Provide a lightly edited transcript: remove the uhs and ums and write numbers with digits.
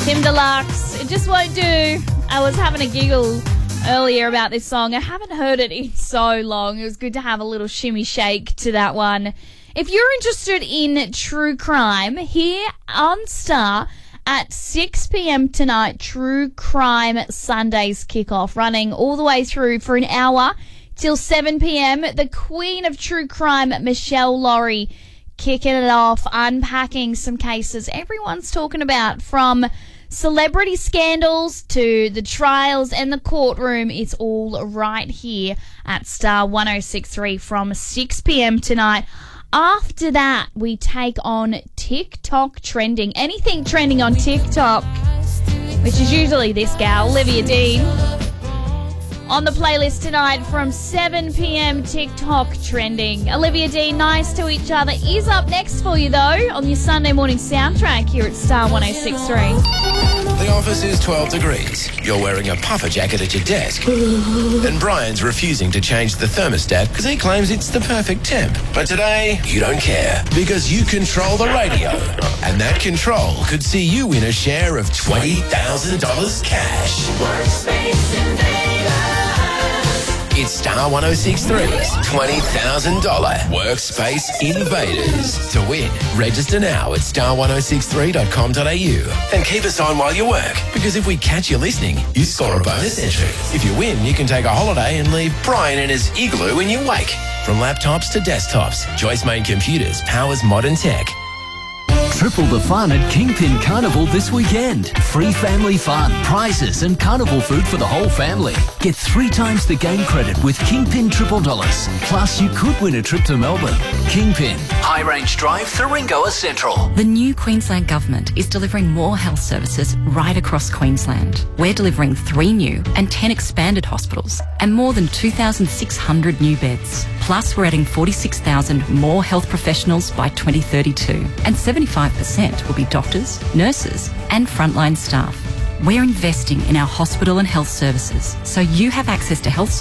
Tim Deluxe, it just won't do. I was having a giggle earlier about this song. I haven't heard it in so long. It was good to have a little shimmy shake to that one. If you're interested in true crime, here on Star at 6 p.m. tonight, True Crime Sundays kickoff, running all the way through for an hour till 7 p.m. The queen of true crime, Michelle Laurie, kicking it off, unpacking some cases everyone's talking about, from celebrity scandals to the trials and the courtroom. It's all right here at Star 106.3 from 6 p.m. tonight. After that, we take on TikTok trending. Anything trending on TikTok, which is usually this gal, Olivia Dean. On the playlist tonight from 7 p.m, TikTok trending. Olivia Dean, Nice to Each Other, is up next for you, though, on your Sunday morning soundtrack here at Star 106.3. The office is 12 degrees. You're wearing a puffer jacket at your desk. And Brian's refusing to change the thermostat because he claims it's the perfect temp. But today, you don't care because you control the radio. And that control could see you win a share of $20,000 cash. Workspace Invaders. It's Star 106.3's $20,000 Workspace Invaders. To win, register now at star1063.com.au and keep us on while you work, because if we catch you listening, you score a bonus entry. If you win, you can take a holiday and leave Brian in his igloo in your wake. From laptops to desktops, Joyce Main Computers powers modern tech. Triple the fun at Kingpin Carnival this weekend. Free family fun, prizes and carnival food for the whole family. Get 3 times the game credit with Kingpin $10. Plus, you could win a trip to Melbourne. Kingpin, High Range Drive, Thuringoa Central. The new Queensland Government is delivering more health services right across Queensland. We're delivering 3 new and 10 expanded hospitals and more than 2,600 new beds. Plus, we're adding 46,000 more health professionals by 2032, and 75% will be doctors, nurses and frontline staff. We're investing in our hospital and health services so you have access to health